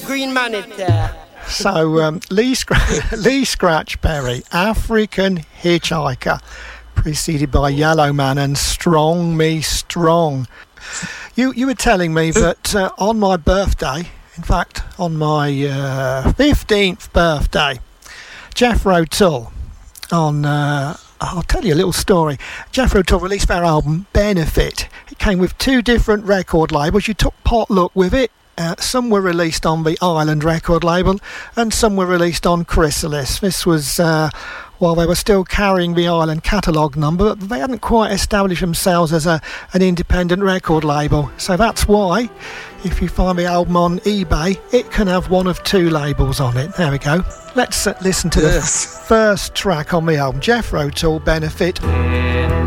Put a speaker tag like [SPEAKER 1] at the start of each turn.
[SPEAKER 1] green man it.
[SPEAKER 2] So Lee Scratchberry, African Hitchhiker, preceded by Yellow Man and Strong Me Strong. You were telling me that on my birthday, in fact on my 15th birthday, Jethro Tull on I'll tell you a little story. Jethro Tull released their album Benefit. It came with 2 different record labels. You took potluck with it. Some were released on the Island record label and some were released on Chrysalis. This was while they were still carrying the Island catalogue number, but they hadn't quite established themselves as an independent record label. So that's why, if you find the album on eBay, it can have one of 2 labels on it. There we go. Let's listen to the first track on the album, Jethro Tull, Benefit.